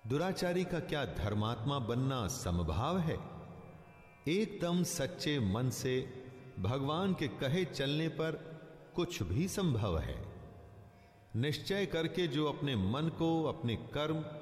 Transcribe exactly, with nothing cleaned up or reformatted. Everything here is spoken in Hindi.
दुराचारी का क्या धर्मात्मा बनना समभाव है? एकदम सच्चे मन से भगवान के कहे चलने पर कुछ भी संभव है। निश्चय करके जो अपने मन को, अपने कर्म